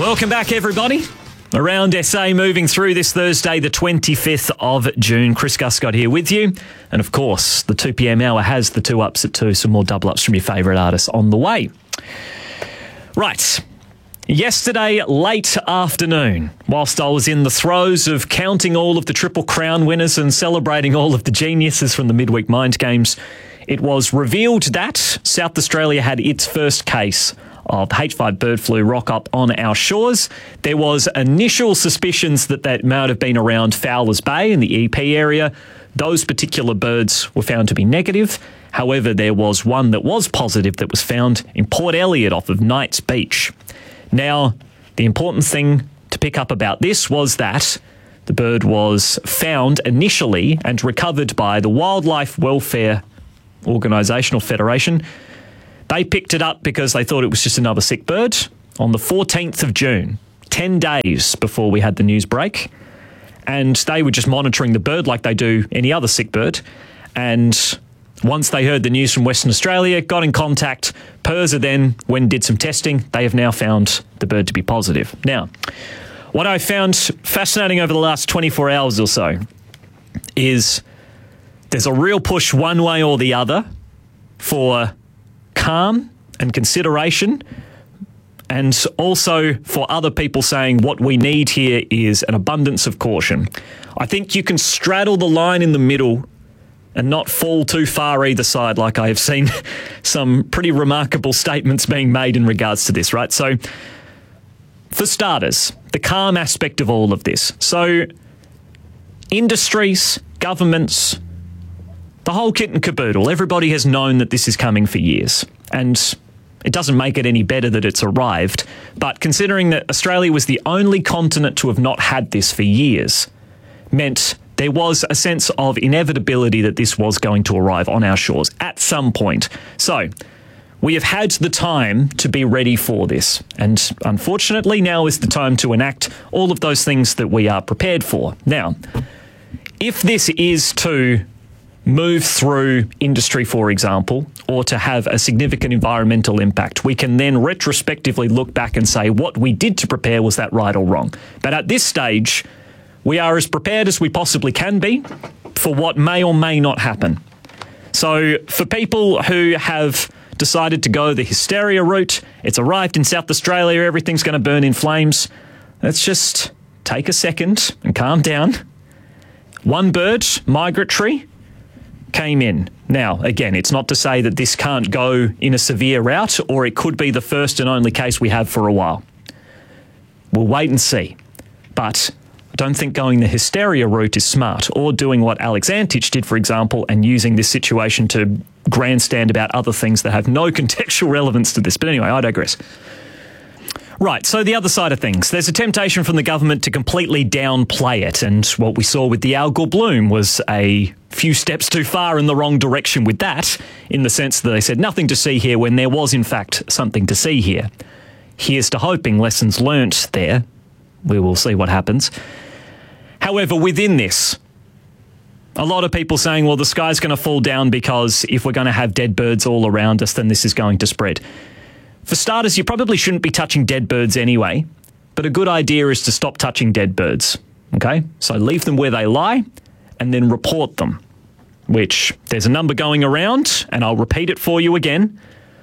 Welcome back, everybody. Around SA moving through this Thursday, the 25th of June. Chris Guscott here with you. And of course, the 2 p.m. hour has the 2 ups at 2, some more double ups from your favourite artists on the way. Right. Yesterday, late afternoon, whilst I was in the throes of counting all of the Triple Crown winners and celebrating all of the geniuses from the Midweek Mind Games, it was revealed that South Australia had its first case of H5 bird flu rock up on our shores. There was initial suspicions that might have been around Fowlers Bay in the EP area. Those particular birds were found to be negative. However, there was one that was positive that was found in Port Elliot off of Knights Beach. Now, the important thing to pick up about this was that the bird was found initially and recovered by the Wildlife Welfare Organisational Federation. They picked it up because they thought it was just another sick bird on the 14th of June, 10 days before we had the news break. And they were just monitoring the bird like they do any other sick bird. And once they heard the news from Western Australia, got in contact. PIRSA then, when did some testing, they have now found the bird to be positive. Now, what I found fascinating over the last 24 hours or so is there's a real push one way or the other for calm and consideration, and also for other people saying what we need here is an abundance of caution. I think you can straddle the line in the middle and not fall too far either side, like I have seen some pretty remarkable statements being made in regards to this, right? So, for starters, the calm aspect of all of this. So, industries, governments, the whole kit and caboodle, everybody has known that this is coming for years. And it doesn't make it any better that it's arrived. But considering that Australia was the only continent to have not had this for years, meant there was a sense of inevitability that this was going to arrive on our shores at some point. So, we have had the time to be ready for this. And unfortunately, now is the time to enact all of those things that we are prepared for. Now, if this is to move through industry, for example, or to have a significant environmental impact, we can then retrospectively look back and say what we did to prepare, was that right or wrong? But at this stage, we are as prepared as we possibly can be for what may or may not happen. So for people who have decided to go the hysteria route, it's arrived in South Australia, everything's going to burn in flames, let's just take a second and calm down. One bird, migratory, came in. Now, again, it's not to say that this can't go in a severe route, or it could be the first and only case we have for a while. We'll wait and see. But I don't think going the hysteria route is smart, or doing what Alex Antich did, for example, and using this situation to grandstand about other things that have no contextual relevance to this. But anyway, I digress. Right, so the other side of things. There's a temptation from the government to completely downplay it, and what we saw with the algal bloom was a few steps too far in the wrong direction with that, in the sense that they said nothing to see here when there was in fact something to see here. Here's to hoping, lessons learnt there. We will see what happens. However, within this, a lot of people saying, well, the sky's going to fall down because if we're going to have dead birds all around us, then this is going to spread. For starters, you probably shouldn't be touching dead birds anyway, but a good idea is to stop touching dead birds, okay? So leave them where they lie and then report them, which there's a number going around, and I'll repeat it for you again,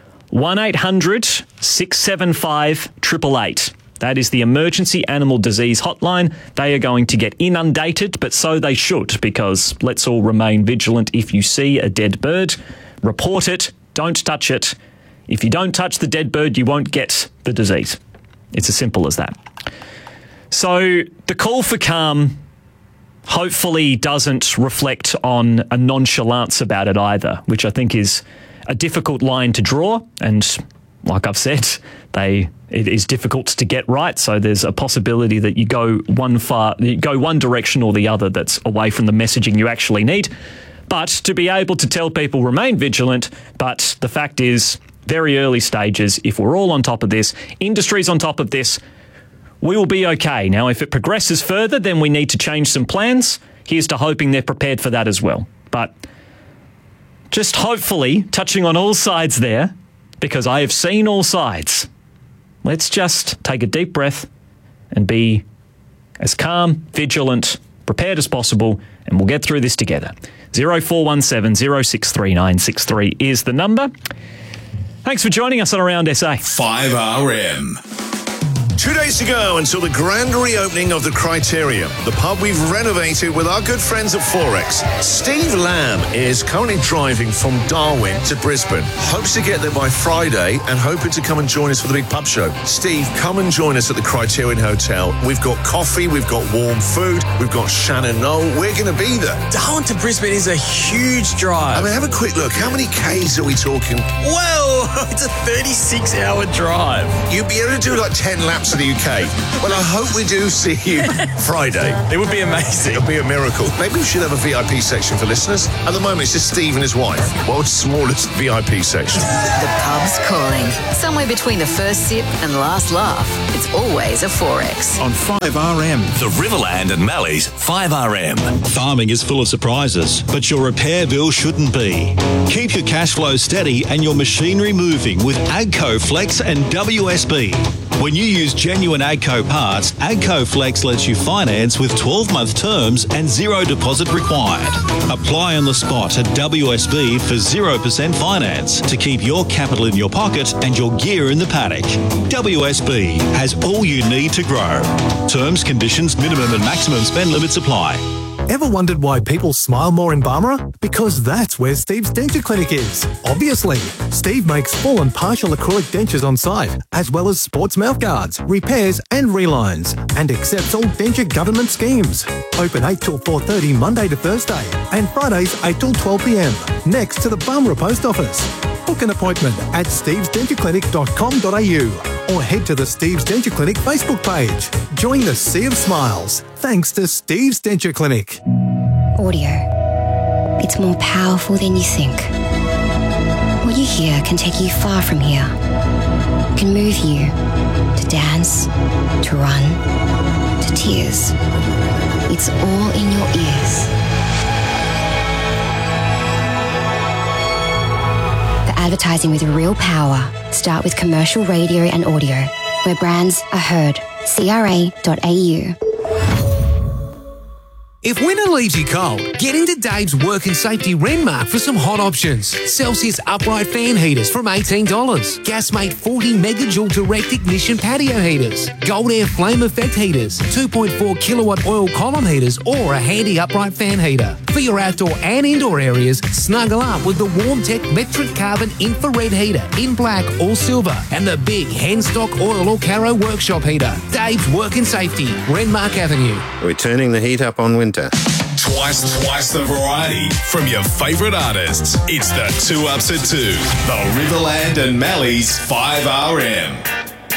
1-800-675-888. That is the Emergency Animal Disease Hotline. They are going to get inundated, but so they should, because let's all remain vigilant. If you see a dead bird, report it, don't touch it. If you don't touch the dead bird, you won't get the disease. It's as simple as that. So the call for calm hopefully doesn't reflect on a nonchalance about it either, which I think is a difficult line to draw. And like I've said, it is difficult to get right. So there's a possibility that you go one direction or the other that's away from the messaging you actually need. But to be able to tell people remain vigilant, but the fact is, very early stages, if we're all on top of this, industry's on top of this, we will be okay. Now, if it progresses further, then we need to change some plans. Here's to hoping they're prepared for that as well. But just hopefully touching on all sides there, because I have seen all sides. let's just take a deep breath and be as calm, vigilant, prepared as possible, and we'll get through this together. 0417 063 963 is the number. Thanks for joining us on Around SA. 5RM. 2 days to go until the grand reopening of the Criterion, the pub we've renovated with our good friends at Forex. Steve Lamb is currently driving from Darwin to Brisbane. Hopes to get there by Friday and hoping to come and join us for the big pub show. Steve, come and join us at the Criterion Hotel. We've got coffee, we've got warm food, we've got Shannon Knoll. We're going to be there. Darwin to Brisbane is a huge drive. I mean, have a quick look. How many Ks are we talking? Well, it's a 36-hour drive. You'd be able to do like 10 laps of the UK. Well, I hope we do see you Friday. It would be amazing. It'll be a miracle. Maybe we should have a VIP section for listeners. At the moment, it's just Steve and his wife. World's smallest VIP section. The pub's calling. Somewhere between the first sip and last laugh, it's always a Forex. On 5RM. The Riverland and Mallee's 5RM. Farming is full of surprises, but your repair bill shouldn't be. Keep your cash flow steady and your machinery moving with AGCO Flex and WSB. When you use genuine AGCO parts, AGCO Flex lets you finance with 12-month terms and zero deposit required. Apply on the spot at WSB for 0% finance to keep your capital in your pocket and your gear in the paddock. WSB has all you need to grow. Terms, conditions, minimum and maximum spend limits apply. Ever wondered why people smile more in Barmera? Because that's where Steve's Denture Clinic is. Obviously, Steve makes full and partial acrylic dentures on site, as well as sports mouthguards, repairs and relines, and accepts all denture government schemes. Open 8 till 4:30 Monday to Thursday, and Fridays 8 till 12 p.m, next to the Barmera Post Office. Book an appointment at stevesdentureclinic.com.au or head to the Steve's Denture Clinic Facebook page. Join the Sea of Smiles, thanks to Steve's Denture Clinic. Audio. It's more powerful than you think. What you hear can take you far from here. It can move you to dance, to run, to tears. It's all in your ears. Advertising with real power. Start with commercial radio and audio, where brands are heard. CRA.au. If winter leaves you cold, get into Dave's Work and Safety Renmark for some hot options. Celsius upright fan heaters from $18. Gasmate 40 megajoule direct ignition patio heaters. Gold Air flame effect heaters. 2.4 kilowatt oil column heaters or a handy upright fan heater. For your outdoor and indoor areas, snuggle up with the WarmTech metric carbon infrared heater in black or silver and the big Henstock oil or Caro workshop heater. Dave's Work and Safety, Renmark Avenue. We're turning the heat up on winter. Twice the variety from your favourite artists. It's the 2 Ups at 2. The Riverland and Mallee's 5RM.